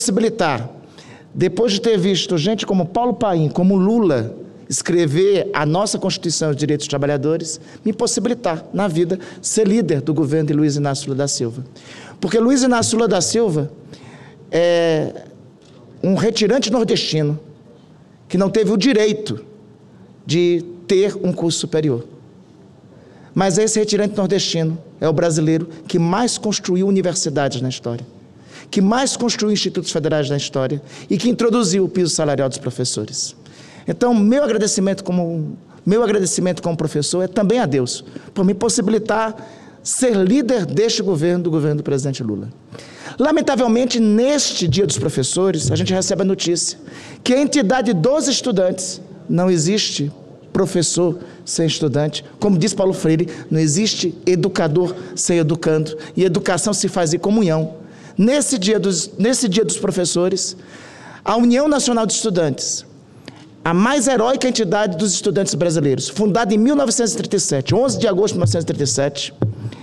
possibilitar, depois de ter visto gente como Paulo Paim, como Lula, escrever a nossa Constituição de Direitos dos Trabalhadores, me possibilitar, na vida, ser líder do governo de Luiz Inácio Lula da Silva. Porque Luiz Inácio Lula da Silva é um retirante nordestino que não teve o direito de ter um curso superior. Mas esse retirante nordestino é o brasileiro que mais construiu universidades na história, que mais construiu institutos federais na história e que introduziu o piso salarial dos professores. Então, meu agradecimento como professor é também a Deus, por me possibilitar ser líder deste governo, do governo do presidente Lula. Lamentavelmente, neste Dia dos Professores, a gente recebe a notícia que a entidade dos estudantes, não existe professor sem estudante, como diz Paulo Freire, não existe educador sem educando, e educação se faz em comunhão. Nesse dia dos professores, a União Nacional de Estudantes, a mais heróica entidade dos estudantes brasileiros, fundada em 1937, 11 de agosto de 1937,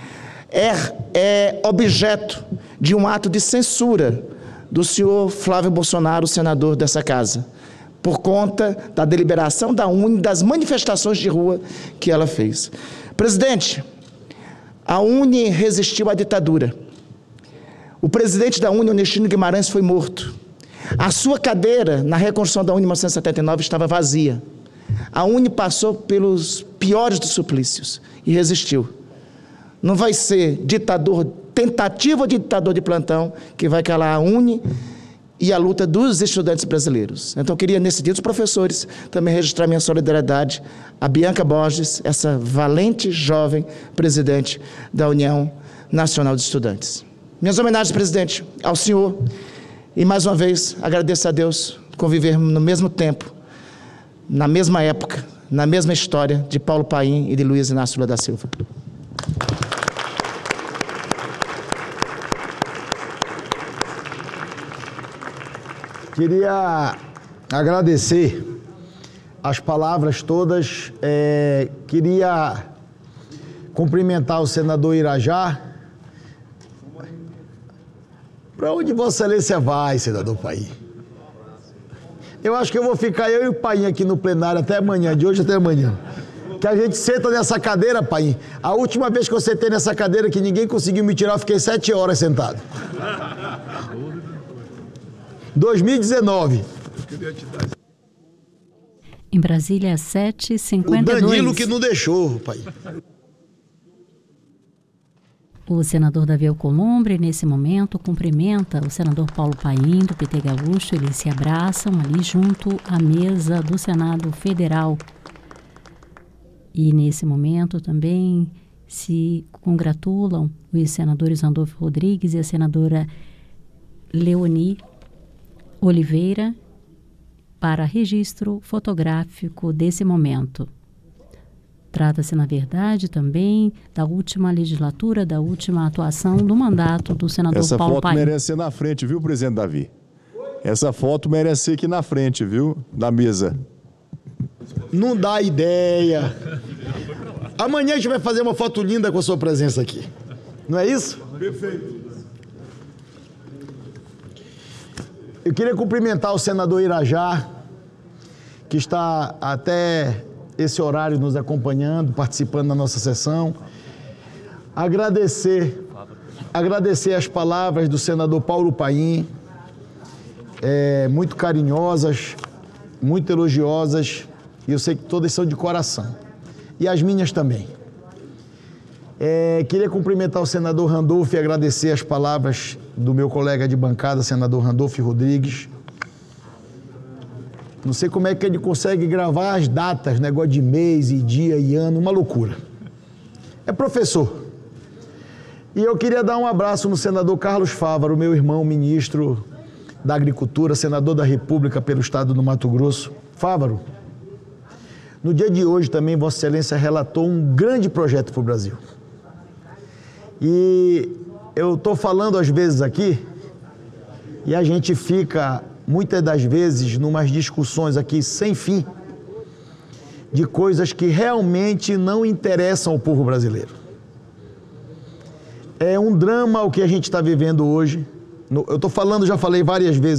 é objeto de um ato de censura do senhor Flávio Bolsonaro, senador dessa casa, por conta da deliberação da UNE, das manifestações de rua que ela fez. Presidente, a UNE resistiu à ditadura. O presidente da UNE, Onestino Guimarães, foi morto. A sua cadeira na reconstrução da UNE em 1979 estava vazia. A UNE passou pelos piores dos suplícios e resistiu. Não vai ser tentativa de ditador de plantão que vai calar a UNE e a luta dos estudantes brasileiros. Então, eu queria, nesse Dia dos Professores, também registrar minha solidariedade a Bianca Borges, essa valente jovem presidente da União Nacional de Estudantes. Minhas homenagens, presidente, ao senhor, e mais uma vez agradeço a Deus convivermos no mesmo tempo, na mesma época, na mesma história de Paulo Paim e de Luiz Inácio Lula da Silva. Queria agradecer as palavras todas, queria cumprimentar o senador Irajá. Para onde Vossa Excelência vai, senador Paim? Eu acho que eu vou ficar eu e o Paim aqui no plenário até amanhã, de hoje até amanhã. Que a gente senta nessa cadeira, Paim. A última vez que eu sentei nessa cadeira que ninguém conseguiu me tirar, eu fiquei 7 horas sentado. 2019. Em Brasília, 7h52. O Danilo que não deixou, Paim. O senador Davi Alcolumbre, nesse momento, cumprimenta o senador Paulo Paim, do PT Gaúcho. Eles se abraçam ali junto à mesa do Senado Federal. E, nesse momento, também se congratulam os senadores Randolfo Rodrigues e a senadora Leoni Oliveira para registro fotográfico desse momento. Trata-se, na verdade, também da última legislatura, da última atuação do mandato do senador Paulo Paim. Essa foto merece ser na frente, viu, presidente Davi? Essa foto merece ser aqui na frente, viu, da mesa. Não dá ideia. Amanhã a gente vai fazer uma foto linda com a sua presença aqui. Não é isso? Perfeito. Eu queria cumprimentar o senador Irajá, que está até esse horário nos acompanhando, participando da nossa sessão. Agradecer as palavras do senador Paulo Paim, muito carinhosas, muito elogiosas, e eu sei que todas são de coração. E as minhas também. Queria cumprimentar o senador Randolfo e agradecer as palavras do meu colega de bancada, senador Randolfo Rodrigues. Não sei como é que ele consegue gravar as datas, negócio de mês e dia e ano, uma loucura. É professor. E eu queria dar um abraço no senador Carlos Fávaro, meu irmão, ministro da Agricultura, senador da República pelo estado do Mato Grosso. Fávaro, no dia de hoje também Vossa Excelência relatou um grande projeto para o Brasil. E eu estou falando às vezes aqui, e a gente fica, muitas das vezes, numas discussões aqui sem fim, de coisas que realmente não interessam ao povo brasileiro. É um drama o que a gente está vivendo hoje. Eu estou falando, já falei várias vezes